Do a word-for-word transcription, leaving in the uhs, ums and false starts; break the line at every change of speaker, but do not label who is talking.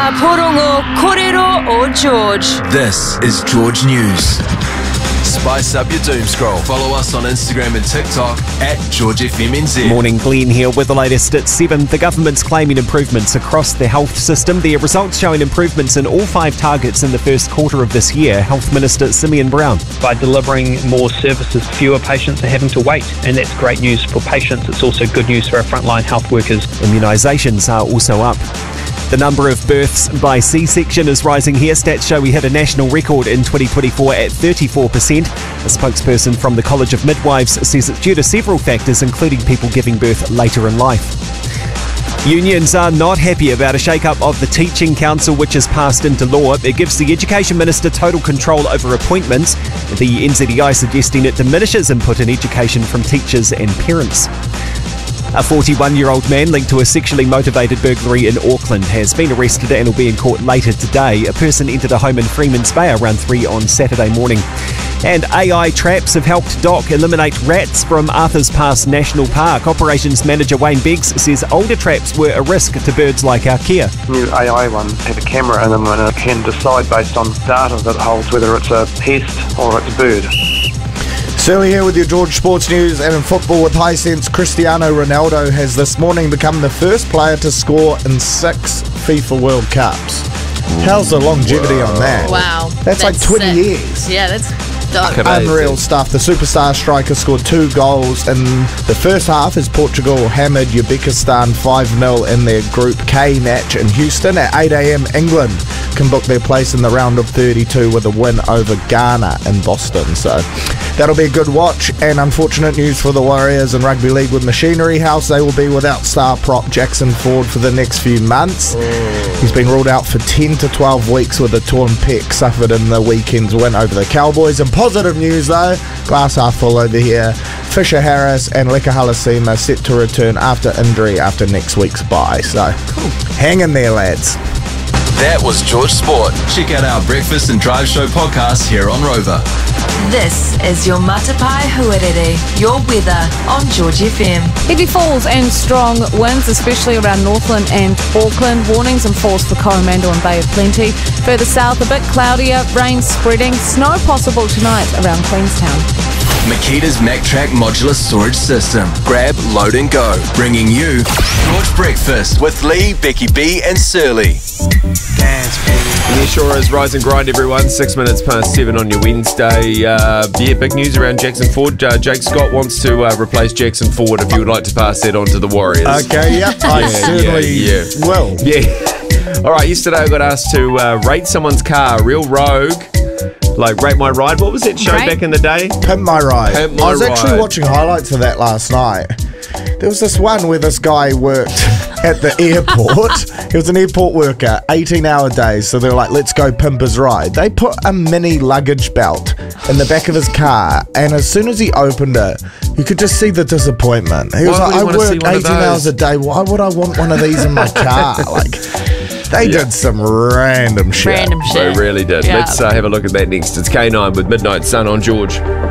Ngā porongo kōrero o George.
This is George News. Spice up your doom scroll. Follow us on Instagram and TikTok at George F M N Z.
Morning, Glenn here with the latest at seven. The government's claiming improvements across the health system. Their results showing improvements in all five targets in the first quarter of this year. Health Minister Simeon Brown.
By delivering more services, fewer patients are having to wait, and that's great news for patients. It's also good news for our frontline health workers.
Immunisations are also up. The number of births by C-section is rising here. Stats show we hit a national record in twenty twenty-four at thirty-four percent. A spokesperson from the College of Midwives says it's due to several factors, including people giving birth later in life. Unions are not happy about a shake-up of the Teaching Council, which has passed into law. It gives the Education Minister total control over appointments. The N Z E I suggesting it diminishes input in education from teachers and parents. A forty-one-year-old man linked to a sexually motivated burglary in Auckland has been arrested and will be in court later today. A person entered a home in Freeman's Bay around three on Saturday morning. And A I traps have helped Doc eliminate rats from Arthur's Pass National Park. Operations Manager Wayne Beggs says older traps were a risk to birds like Arkea.
New A I ones have a camera in them and it can decide based on data that it holds whether it's a pest or it's a bird.
Shirley here with your George Sports News, and in football with Hisense, Cristiano Ronaldo has this morning become the first player to score in six FIFA World Cups. How's the longevity
Whoa.
on that?
Wow.
That's, that's like twenty
sick.
years.
Yeah, that's dope.
Unreal stuff. The superstar striker scored two goals in the first half as Portugal hammered Uzbekistan five nil in their Group K match in Houston. At eight a.m, England can book their place in the round of thirty-two with a win over Ghana in Boston. So that'll be a good watch. And unfortunate news for the Warriors in rugby league with Machinery House. They will be without star prop Jackson Ford for the next few months. Oh. He's been ruled out for ten to twelve weeks with a torn pec suffered in the weekend's win over the Cowboys. And positive news though, glass half full over here. Fisher Harris and Leka Halasima set to return after injury after next week's bye. So cool. Hang in there, lads.
That was George Sport. Check out our Breakfast and Drive Show podcast here on Rover.
This is your Matapai Huarere, your weather on George F M.
Heavy falls and strong winds, especially around Northland and Auckland. Warnings and falls for Coromandel and Bay of Plenty. Further south, a bit cloudier, rain spreading, snow possible tonight around Queenstown.
Makita's MacTrack modular storage system. Grab, load and go. Bringing you George Breakfast with Lee, Becky B and Surly.
Dance, baby. Yeah, sure is. Rise and grind, everyone. Six minutes past seven on your Wednesday. Uh, yeah, big news around Jackson Ford. Uh, Jake Scott wants to uh, replace Jackson Ford. If you would like to pass that on to the Warriors.
Okay, yep. I
yeah,
certainly
yeah, yeah.
will.
Yeah. All right, yesterday I got asked to uh, rate someone's car. Real rogue. Like Rate My Ride. What was that show
right.
back in the day?
Pimp My Ride.
Pimp My
I was
Ride.
actually watching highlights of that last night. There was this one where this guy worked at the airport. He was an airport worker, eighteen hour days. So they were like, let's go pimp his ride. They put a mini luggage belt in the back of his car, and as soon as he opened it, you could just see the disappointment. He was
Why
like,
would
I
you wanna see
work
one of
eighteen hours a day. Why would I want one of these in my car? Like, they
Yeah.
did some random shit.
Random
They
shit.
really did.
Yeah.
Let's uh, have a look at that next. It's K nine with Midnight Sun on George.